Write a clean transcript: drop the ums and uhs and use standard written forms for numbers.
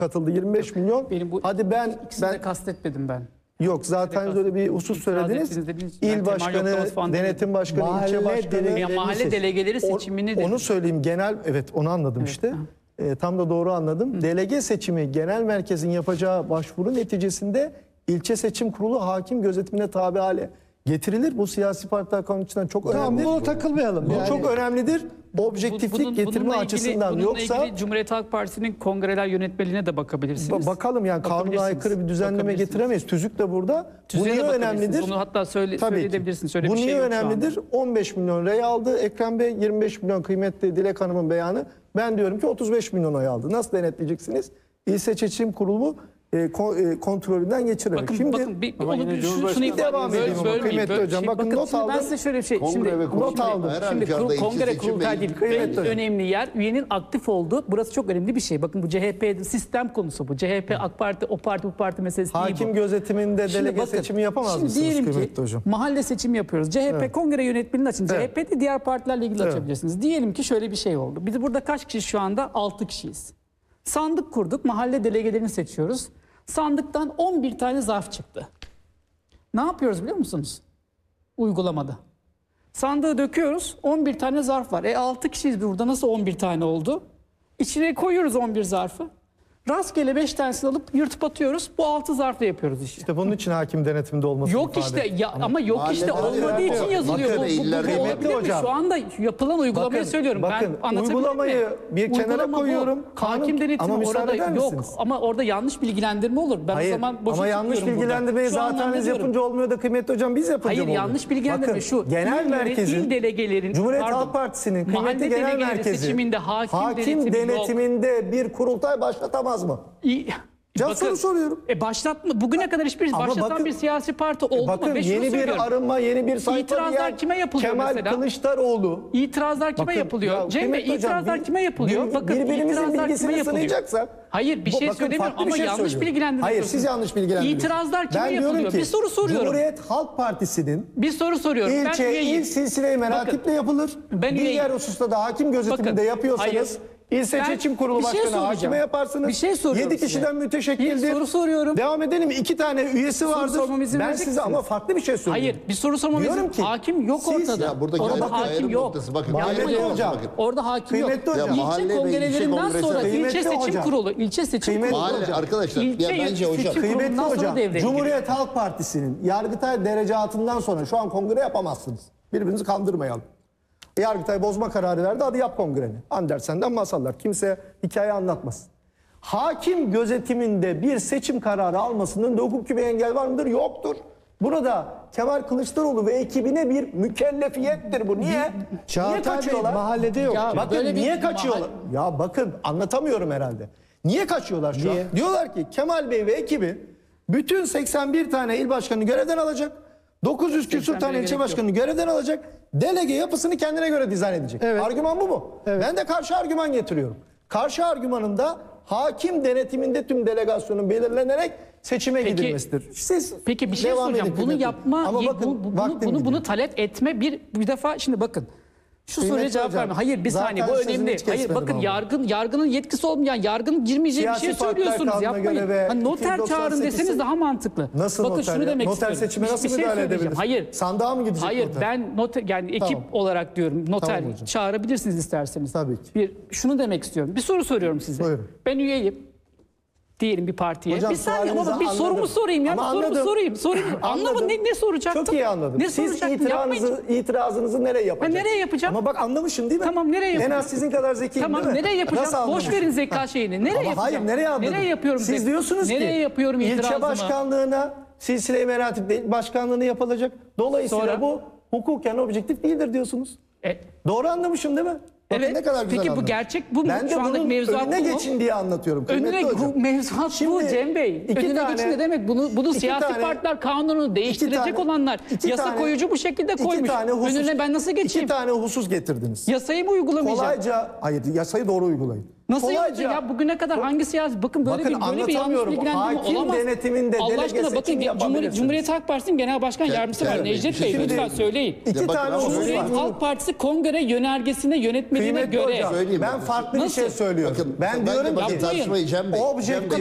katıldı 25 milyon. Benim bu Hadi ben de kastetmedim ben. yok zaten öyle bir husus söylediniz. İl başkanı, denetim başkanı, ilçe başkanı, mahalle delegeleri seçimini onu söyleyeyim genel, evet onu anladım işte. Tam da doğru anladım. Delege seçimi genel merkezin yapacağı başvuru neticesinde ilçe seçim kurulu hakim gözetimine tabi hale getirilir. Bu siyasi partiler kanunundan çok önemlidir. Buna takılmayalım. Bu çok önemlidir. Objektiflik getirme açısından. Yoksa ilgili Cumhuriyet Halk Partisi'nin kongreler yönetmeliğine de bakabilirsiniz. Bakalım yani kanuna aykırı bir düzenleme getiremeyiz. Tüzük de burada. Bu niye önemlidir? Bunu hatta söyleyebilirsiniz. Bu niye önemlidir? 15 milyon rey aldı Ekrem Bey, 25 milyon kıymetli Dilek Hanım'ın beyanı. Ben diyorum ki 35 milyon oy aldı. Nasıl denetleyeceksiniz? İl Seçim Kurulu kontrolünden geçirerek. Bakın, şimdi şunu devam edeyim ama kıymetli hocam. Bakın not aldım. Ben size şöyle bir şey. Not aldım. Şimdi kongre kurultay değil. En önemli yer üyenin aktif olduğu. Burası çok önemli bir şey. Bakın bu CHP sistem konusu bu. CHP, AK Parti, o parti, bu parti meselesi değil bu. Hakim gözetiminde delege seçimi yapamaz mısınız kıymetli hocam? Mahalle seçimi yapıyoruz. CHP kongre yönetmeliğini açın. CHP'de diğer partilerle ilgili açabilirsiniz. Diyelim ki şöyle bir şey oldu. Biz burada kaç kişi şu anda? 6 kişiyiz. Sandık kurduk. Mahalle delegelerini seçiyoruz. Sandıktan 11 tane zarf çıktı. Ne yapıyoruz biliyor musunuz? Uygulamada. Sandığı döküyoruz. 11 tane zarf var. 6 kişiyiz burada. Nasıl 11 tane oldu? İçine koyuyoruz 11 zarfı. Rastgele 5 tanesini alıp yırtıp atıyoruz. Bu 6 zarfla yapıyoruz işi. İşte bunun için hakim denetiminde olması yok işte ya, ama yok işte olmadığı için yazılıyor. Bu hocam. Şu anda yapılan uygulamayı söylüyorum. Bakın uygulamayı bir kenara koyuyorum. Hakim denetimi orada yok. Ama orada yanlış bilgilendirme olur. Ben hayır, o zaman boşa ama yanlış bilgilendirmeyi zaten biz yapınca olmuyor da kıymetli hocam biz yapınca hayır, oluyor. Yanlış bilgilendirme bakın, şu. Genel merkezin, il delegelerin, Cumhuriyet Halk Partisi'nin kıymetli genel merkezi seçiminde hakim denetiminde bir kurultay başlatamaz mı? Soru soruyorum. Başlatma. Bugüne kadar hiçbir başlatan bir siyasi parti oldu mu? Bakın yeni bir arınma, yeni bir sayfa İtirazlar kime yapılıyor Kemal mesela? Kılıçdaroğlu. İtirazlar kime yapılıyor? Cem Bey, itirazlar kime yapılıyor? Bakın birbirimizin bilgisini sınayacaksak. Hayır, bir şey söylemiyorum ama yanlış bilgilendiriyorsunuz. Hayır, siz yanlış bilgilendiriyorsunuz. İtirazlar kime yapılıyor? Bir soru soruyorum. Cumhuriyet Halk Partisi'nin bir soru soruyorum. il silsile-i meratiple yapılır. Diğer hususta da hakim gözetiminde yapıyorsanız İl Seçim Kurulu Başkanı hakime yaparsınız. Bir şey soruyorum 7 kişiden müteşekkildir. Bir soru soruyorum. Devam edelim. 2 tane üyesi vardır. Ben size ama farklı bir şey söylüyorum. Hayır, bir soru sormam izin. Hakim yok ortada. Ya orada hakim yok. Bakın, hocam. Orada hakim yok. Hocam. İlçe kongrelerinden sonra ilçe seçim kurulu, ilçe seçim kurulu. Arkadaşlar, bence hocam. Kıymetli hocam, Cumhuriyet Halk Partisi'nin Yargıtay derecatından sonra şu an kongre yapamazsınız. Birbirinizi kandırmayalım. Yargıtay bozma kararı verdi, hadi yap kongreni. Andersen'den masallar. Kimse hikaye anlatmasın. Hakim gözetiminde bir seçim kararı almasının da hukuki bir engel var mıdır? Yoktur. Burada Kemal Kılıçdaroğlu ve ekibine bir mükellefiyettir bu. Niye? Niye kaçıyorlar? Mahallede yok. Bakın niye kaçıyorlar? Ya bakın anlatamıyorum herhalde. Niye kaçıyorlar şu an? Diyorlar ki Kemal Bey ve ekibi bütün 81 tane il başkanını görevden alacak. 900 küsur tane ilçe başkanını görevden alacak. Delege yapısını kendine göre dizayn edecek. Evet. Argüman bu mu? Evet. Ben de karşı argüman getiriyorum. Karşı argümanında hakim denetiminde tüm delegasyonun belirlenerek seçime gidilmesidir. Peki bir şey soracağım. Bunu yapma, ama bakın, bunu talep etme bir defa şimdi bakın. Şu soruya cevap verme. Hayır bir saniye bu önemli. Hayır bakın yargının yetkisi olmayan yargının girmeyeceği bir şey söylüyorsunuz. Yapmayın. Noter çağırın deseniz daha mantıklı. Nasıl bakın noter? Şunu demek noter seçime nasıl müdahale edebilir? Hayır. Sandığa mı gidecek hayır, noter? Ben noter yani ekip olarak diyorum. Noter çağırabilirsiniz isterseniz. Tabii ki. Şunu demek istiyorum. Bir soru soruyorum size. Buyurun. Ben üyeyim. Diyelim bir partiye. Hocam, bir saniye ama bir sorumu sorayım ya. Sorumu sorayım. Anlamadım. Ne soracaktım? Çok iyi anladım. Ne siz itirazınızı nereye yapacaksınız? Nereye yapacağım? Ama bak anlamışsın değil mi? Tamam nereye yapacağım? En az sizin kadar zekiyim tamam, değil mi? Nereye yapacağım? Boş verin zeka şeyini. Nereye yapacağım? Hayır nereye anladım? Nereye yapıyorum? Siz diyorsunuz ki nereye yapıyorum ilçe başkanlığına silsile-i meratip başkanlığını yapılacak. Dolayısıyla sonra, bu hukuken objektif değildir diyorsunuz. Doğru anlamışım değil mi? Bakın evet. Ne kadar güzel peki bu gerçek bu mu? Ben de şu bunun önüne geçin diye anlatıyorum. Mevzuat bu Cem Bey. Önüne geçin ne demek? Bunu siyasi partiler kanunu değiştirecek olanlar. Yasa koyucu bu şekilde koymuş. Önüne ben nasıl geçeyim? 2 tane husus getirdiniz. Yasayı mı uygulamayacağım? Hayır yasayı doğru uygulayın. Nasıl kolayca- yapacak ya? Bugüne kadar hangi siyasi... Bakın böyle Bakın bir yanlış anlatamıyorum. bilgilendirme Hakim olamaz. denetiminde Allah delege aşkına bakın seçimi yapabilirsiniz. Cumhuriyet Halk Partisi'nin Genel Başkan Yardımcısı var. Kerem Bey, Necdet bir şey Bey lütfen söyleyeyim. söyleyin. İki bakın tane ama husus Cumhuriyet var. Halk Partisi kongre yönergesine yönetmeliğine Kıymetli göre... hocam, Söyleyeyim ben mi? farklı bir Nasıl? şey söylüyorum. Bakın ben ben de diyorum bakın ki tartışmayı Cem Bey. objektif Cem Bey,